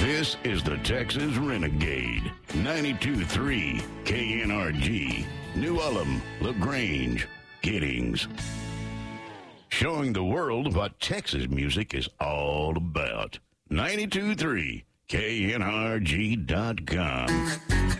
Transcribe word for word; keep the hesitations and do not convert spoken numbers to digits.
This is the Texas Renegade. ninety-two point three K N R G. New Ulm, LaGrange, Giddings. Showing the world what Texas music is all about. ninety-two point three K N R G dot com.